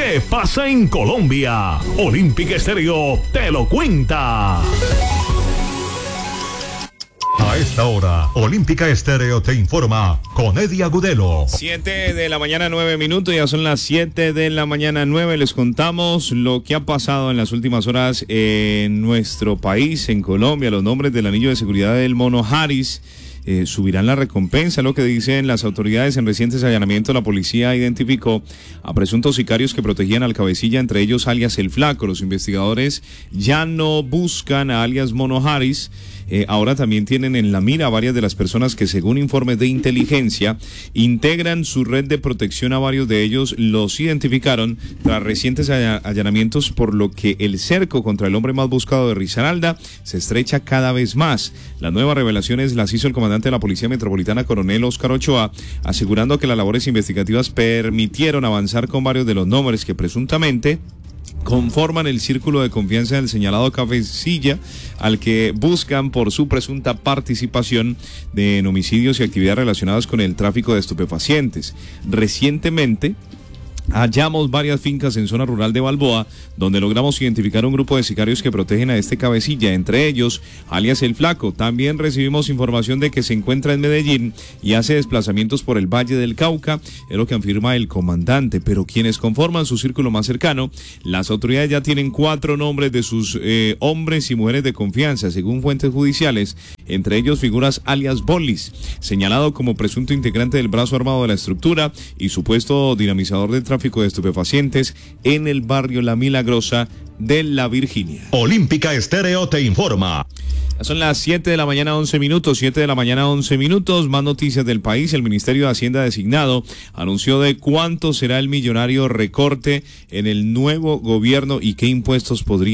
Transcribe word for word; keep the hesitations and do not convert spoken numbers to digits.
¿Qué pasa en Colombia? Olímpica Estéreo te lo cuenta. A esta hora, Olímpica Estéreo te informa con Eddie Agudelo. siete de la mañana, nueve minutos, ya son las siete de la mañana, nueve. Les contamos lo que ha pasado en las últimas horas en nuestro país, en Colombia. Los nombres del anillo de seguridad del Mono Harris eh, subirán la recompensa, lo que dicen las autoridades. En recientes allanamientos, la policía identificó a presuntos sicarios que protegían al cabecilla, entre ellos alias El Flaco. Los investigadores ya no buscan a alias Mono Harris. Eh, ahora también tienen en la mira a varias de las personas que, según informes de inteligencia, integran su red de protección. A varios de ellos los identificaron tras recientes allanamientos, por lo que el cerco contra el hombre más buscado de Risaralda se estrecha cada vez más. Las nuevas revelaciones las hizo el comandante de la Policía Metropolitana, coronel Óscar Ochoa, asegurando que las labores investigativas permitieron avanzar con varios de los nombres que presuntamente conforman el círculo de confianza del señalado cabecilla, al que buscan por su presunta participación de, en homicidios y actividades relacionadas con el tráfico de estupefacientes. Recientemente hallamos varias fincas en zona rural de Balboa, donde logramos identificar un grupo de sicarios que protegen a este cabecilla, entre ellos alias El Flaco. También recibimos información de que se encuentra en Medellín y hace desplazamientos por el Valle del Cauca, es lo que afirma el comandante. Pero quienes conforman su círculo más cercano, las autoridades ya tienen cuatro nombres de sus eh, hombres y mujeres de confianza, según fuentes judiciales, entre ellos figuras alias Bolis, señalado como presunto integrante del brazo armado de la estructura y supuesto dinamizador del tráfico de estupefacientes en el barrio La Milagrosa de La Virginia. Olímpica Estéreo te informa. Ya son las siete de la mañana, once minutos, siete de la mañana, once minutos. Más noticias del país. El Ministerio de Hacienda designado anunció de cuánto será el millonario recorte en el nuevo gobierno y qué impuestos podría